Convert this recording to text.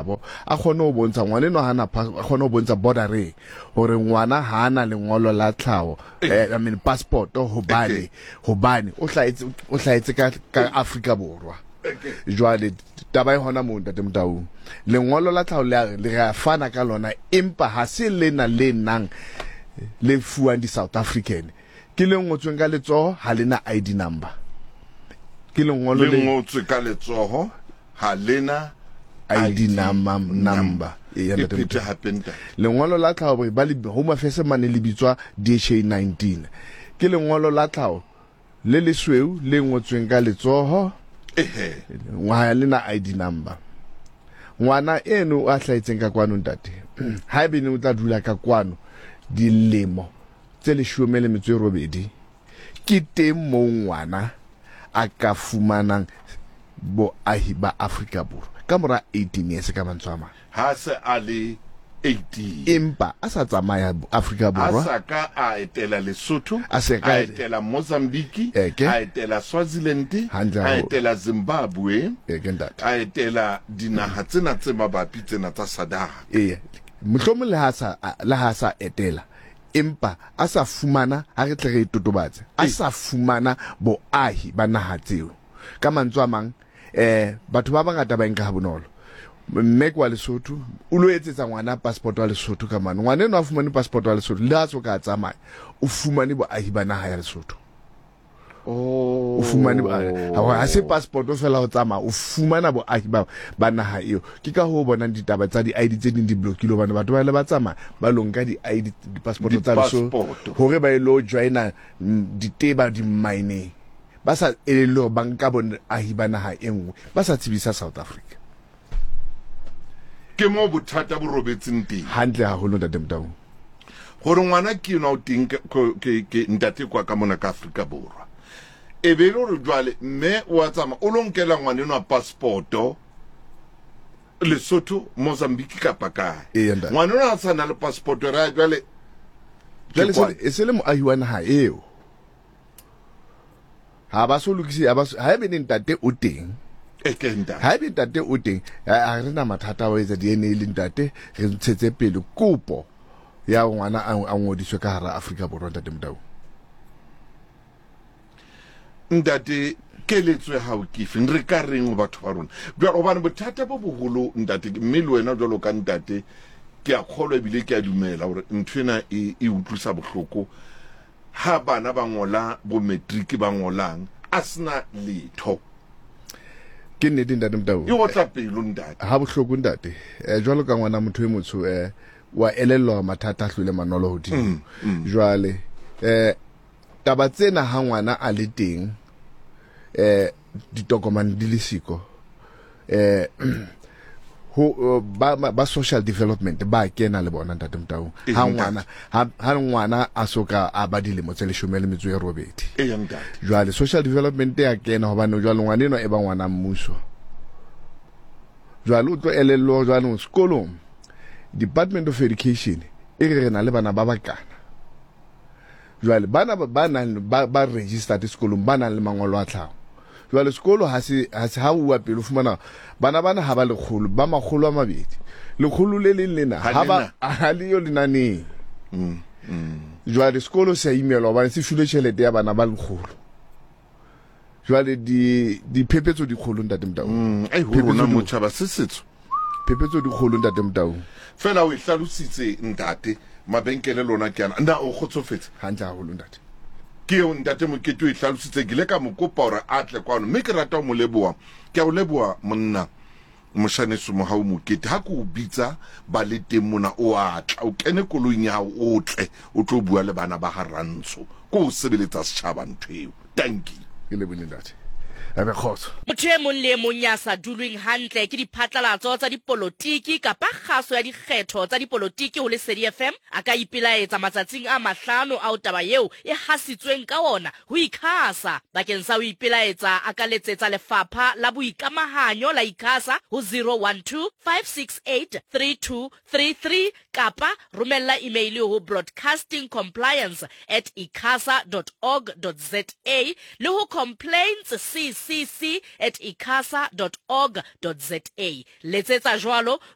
thabo a khone o bontsha ngwane no hana pass a khone o bontsha bordereng hore ngwana ha ana lengolo la tlhaho I mean passport hobane o hlaetse ka Afrika Borwa jwale taba e hona mo ntate Motau lengolo la tlhaho le ga fana ka lona empa ha se lena le nang le fuang di South African ke le ngotsweng ka letsoho ha lena ID number ke lengolo le ngotswe ka letsoho ha lena ID number e happened lengolo la tlhaho ba le Home Affairs mane le bitswa DHA 19 ke lengolo la tlhaho le lesweu le ngotsweng ka letsoho ngwa lena ID number ngwana eno a hlaitseng ka kwano ntate ha ebe ne o tla dula ka kwano dilemo tse 18 ke teng mo ngwana a ka fumanang bo ahi ba Afrika Borwa ka mora 18 years ka mantswama ha se ali 18 empa a sa tsamaya Afrika Borwa a sa ka a etela Lesotho a etela Mozambique a etela Swaziland a etela Zimbabwe a etela dinaha tsena tse mabapi tsena tsa SADC mohlomong le ha sa etela empa a sa fumana ha re tle re totobatse a sa fumana boahi ba naha tseo ka mantswe a mang batho ba bangata ba enka ha bonolo mme kwa Lesotho o lo etsetsa ngwana passport wa Lesotho ka mane ngwana no a fumane passport wa Lesotho le ha tsoka tsamaya o fumane boahi ba naha ya Lesotho o fumane ha se passport o fela ho tsamaya o fumana boahi ba naha eo ke ka ho bona ditaba tsa di ID tse ding di blokile hobane batho ba le ba tsamaya ba lonka di ID di passport tsa Lesotho hore ba ilo joina diteba di mining ba sa elelo banka bona ahi ba naha engwe ba sa tsebisa South Africa ke mo bothata bo robetseng teng hantle ha holo ntate Motau gore ngwana ke no ting ke ntate kwa ka mona ka Afrika Borwa e be lo jwale mme wa tsama o lonkela ngwana no passporto Lesotho Mozambique ka paka ngwana no a tsana le passporto ra jwale e se le mo ahi wa naha eo ha ba so lokisi ha ebe ntate o teng ha ebe ntate o teng ha re na mathata wa etsa DNA le ntate re ntshetse pele kopo ya ngwana a ngodiswe ka hara Afrika Borwa ntate Motau ntate keletswe ha o kife re ka reng batho ba rona jwa o bana bothata bo boholo ntate mme le wena jwalo ka ntate ke a kgolwa bile ke a dumela hore nthwena e utlwisa bohloko ha bana ba ngola bo matric ba ngolang asna letho ke nnete ntate Motau e o tla pelo ntate ha bohloko ntate jwalo ka ngwana motho e motsho wa elellwa mathata a hlole manolo hodimo jwale taba tsena ha ngwana a le teng ditokomane di le siko ba social development ba kena le bona ntate Motau ha ngwana a soka a ba dilemo tse 18 jwale social development ya kena hobane jwale ngwana eno e ba ngwana mmuso jwale o tlo elello jwale sekolong Department of Education e re na le bana ba bakana jwale bana ba registered sekolong bana le mangolo a tlhaho jwale sekolo ha se ha bua pele fumana bana ha ba lekgolo ba magolo a mabedi lekgolo le leng lena ha ba ha le yo lenane jwale sekolo se imelwa ba se fule tšhelete ya bana ba lekgolo jwale di phepetso di kholo ntate Motau ai ho rona motjhaba se setso phepetso di kholo ntate Motau fela o ihlalositse ntate mabenkele lona ke ana nda o khotsofetse hantla haholo ntate ke o ntate Mokete o ihlalositse gile ka mokopa hore a tle kwano mme ke rata o mo leboa ke a o leboa monna moshaneso mo ha o Mokete ha ko o bitsa ba le teng mona o atla o kene koloing ya o tle o tlo bua le bana ba Harantsho ko o sebeletsa setjhaba nthweo thank you ke lebone ntate ebe khotso motho e mong le mong ya sa dulweng hantle ke diphatlalatso tsa dipolotiki kapa kgaso ya dikgetho tsa dipolotiki ho Lesedi FM a ka ipelaetsa matsatsing a 5 a taba eo e hasitsweng ka ona ho ICASA bakeng sa ho ipelaetsa a ka letsetsa lefapha la boikamahanyo la ICASA ho 012 568 3233 kapa romella email ho broadcastingcompliance@icasa.org.za le ho complaints ccc@icasa.org.za letsetsa jwalo